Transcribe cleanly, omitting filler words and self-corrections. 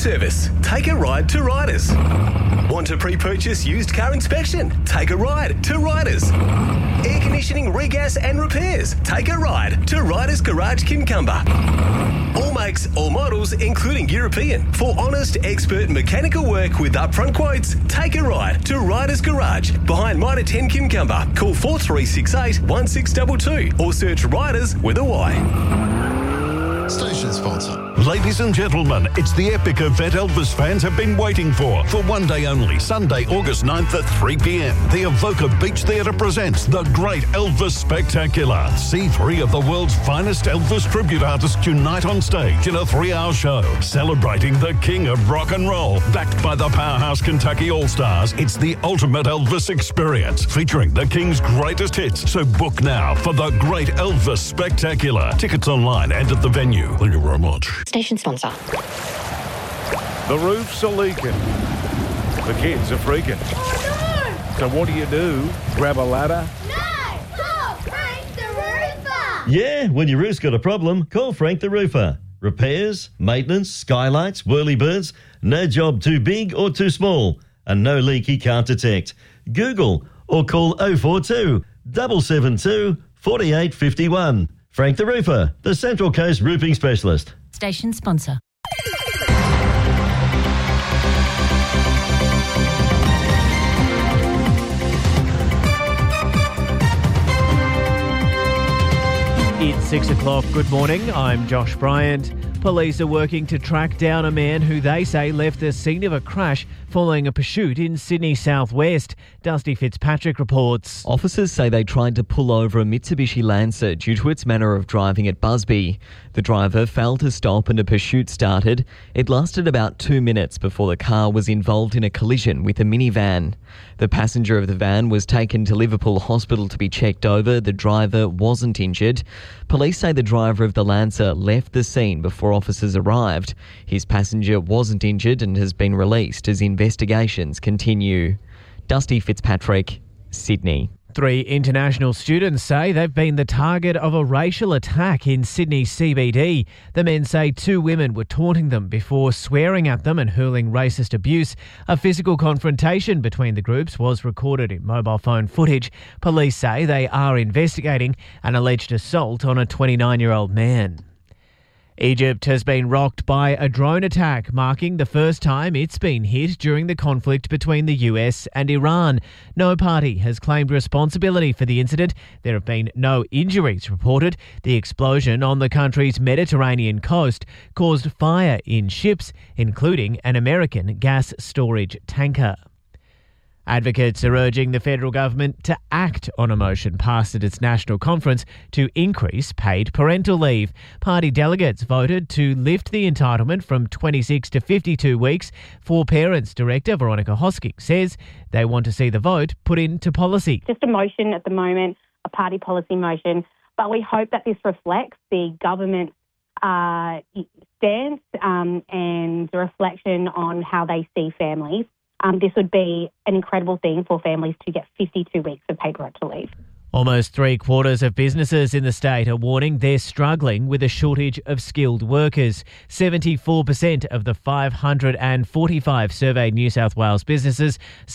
service? Take a ride to Riders. Want to pre-purchase used car inspection? Take a ride to Riders. Air conditioning, regas and repairs? Take a ride to Riders Garage Kincumber. All makes, all models, including European. For honest, expert mechanical work with upfront quotes, take a ride to Riders Garage behind Mitre 10 Kincumber. Call 4368 1622 or search Riders with a Y. Station sponsor. Ladies and gentlemen, it's the epic event Elvis fans have been waiting for one day only, Sunday, August 9th at 3 p.m. The Evoca Beach Theatre presents the Great Elvis Spectacular. See 3 of the world's finest Elvis tribute artists unite on stage in a 3-hour show, celebrating the king of rock and roll. Backed by the powerhouse Kentucky All-Stars, it's the ultimate Elvis experience, featuring the king's greatest hits. So book now for the Great Elvis Spectacular. Tickets online and at the venue. Thank you very much. Station sponsor. The roofs are leaking. The kids are freaking. Oh, So what do? Grab a ladder? no! No! Call Frank the Roofer! Yeah, when your roof's got a problem, call Frank the Roofer. Repairs, maintenance, skylights, whirlybirds, no job too big or too small, and no leak he can't detect. Google or call 042 772 4851. Frank the Roofer, the Central Coast Roofing Specialist. Station sponsor. It's 6 o'clock. Good morning. I'm Josh Bryant. Police are working to track down a man who they say left the scene of a crash following a pursuit in Sydney southwest. Dusty Fitzpatrick reports. Officers say they tried to pull over a Mitsubishi Lancer due to its manner of driving at Busby. The driver failed to stop and a pursuit started. It lasted about 2 minutes before the car was involved in a collision with a minivan. The passenger of the van was taken to Liverpool Hospital to be checked over. The driver wasn't injured. Police say the driver of the Lancer left the scene before officers arrived. His passenger wasn't injured and has been released as investigations continue. Dusty Fitzpatrick, Sydney. 3 international students say they've been the target of a racial attack in Sydney CBD. The men say 2 women were taunting them before swearing at them and hurling racist abuse. A physical confrontation between the groups was recorded in mobile phone footage. Police say they are investigating an alleged assault on a 29-year-old man. Egypt has been rocked by a drone attack, marking the first time it's been hit during the conflict between the US and Iran. No party has claimed responsibility for the incident. There have been no injuries reported. The explosion on the country's Mediterranean coast caused fire in ships, including an American gas storage tanker. Advocates are urging the federal government to act on a motion passed at its national conference to increase paid parental leave. Party delegates voted to lift the entitlement from 26 to 52 weeks. For Parents Director Veronica Hosking says they want to see the vote put into policy. Just a motion at the moment, a party policy motion, but we hope that this reflects the government's stance and the reflection on how they see families. This would be an incredible thing for families to get 52 weeks of paid parental leave. Almost 3/4 of businesses in the state are warning they're struggling with a shortage of skilled workers. 74% of the 545 surveyed New South Wales businesses